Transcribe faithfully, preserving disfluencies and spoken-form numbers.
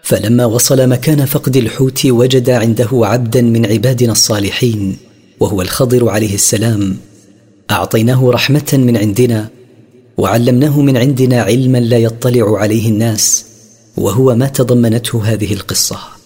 فلما وصل مكان فقد الحوت وجد عنده عبدا من عبادنا الصالحين وهو الخضر عليه السلام، أعطيناه رحمة من عندنا وعلمناه من عندنا علما لا يطلع عليه الناس، وهو ما تضمنته هذه القصة.